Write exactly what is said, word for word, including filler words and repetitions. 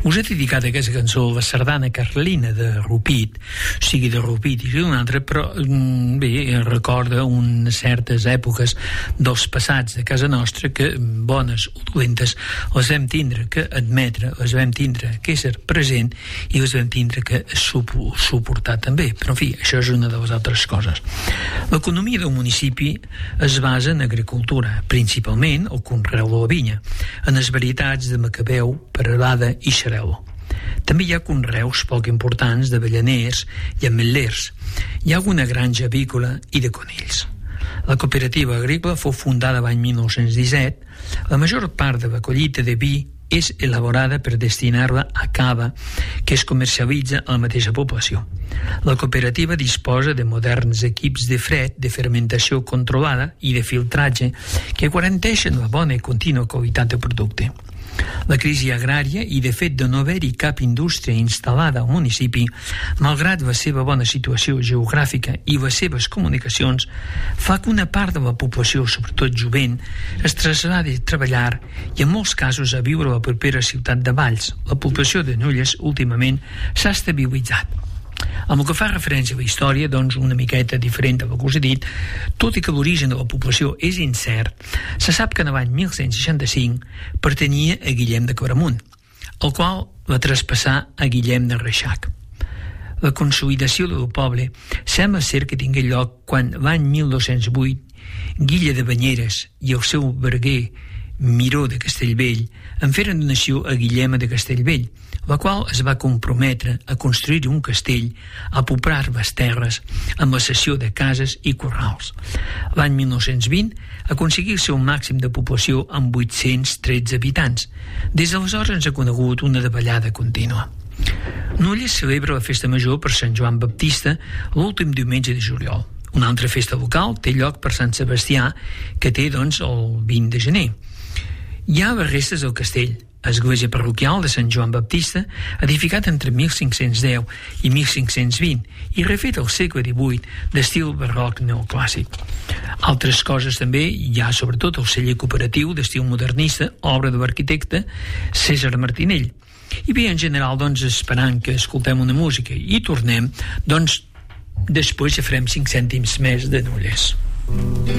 Us he dedicat aquesta cançó a la sardana carlina de Rupit, o sigui de Rupit i d'un altre, però bé, recorda unes certes èpoques dels passats de casa nostra que, bones o dolentes, les vam tindre que admetre, les vam tindre que ser present i les vam tindre que suportar també. Però en fi, això és una de les altres coses. L'economia del municipi es basa en agricultura, principalment el conreu de la vinya, en les varietats de macabeu, peralada i xarel·lo. També hi ha conreus poc importants d'avellaners i ametllers. Hi ha alguna granja avícola i de conills. La cooperativa agrícola fou fundada l'any mil nou-cents disset. La major part de la collita de vi és elaborada per destinar-la a cava, que es comercialitza a la mateixa població. La cooperativa disposa de moderns equips de fred, de fermentació controlada i de filtratge que garanteixen la bona i contínua qualitat del producte. La crisi agrària i de fet de no haver-hi cap indústria instal·lada al municipi, malgrat la seva bona situació geogràfica i les seves comunicacions, fa que una part de la població, sobretot jovent, es trasllada a treballar i en molts casos a viure a la propera ciutat de Valls. La població de Nulles últimament s'ha estabilitzat. Amb el que fa referència a la història, doncs una miqueta diferent del que us he dit, tot i que l'origen de la població és incert, se sap que en l'any mil cent seixanta-cinc pertanyia a Guillem de Claramunt, el qual va traspassar a Guillem de Reixac. La consolidació del poble sembla ser que tingué lloc quan l'any mil dos-cents vuit Guilla de Banyeres i el seu verguer Miró de Castellvell en feren donació a Guillema de Castellvell, la qual es va comprometre a construir un castell, a poblar les terres amb la cessió de cases i corrals. L'any mil nou-cents vint aconseguí el seu màxim de població amb vuit-cents tretze habitants. Des d'aleshores ens ha conegut una davallada contínua. Nulles celebra la festa major per Sant Joan Baptista l'últim diumenge de juliol. Una altra festa local té lloc per Sant Sebastià, que té, doncs, el vint de gener. Hi ha les restes del castell, església parroquial de Sant Joan Baptista, edificat entre mil cinc-cents deu i mil cinc-cents vint i refet al segle divuit d'estil barroc neoclàssic. Altres coses també hi ha, sobretot el celler cooperatiu d'estil modernista, obra de l'arquitecte César Martinell. I bé, en general, doncs, esperant que escoltem una música i tornem, doncs, després ja farem cinc cèntims més de Nulles.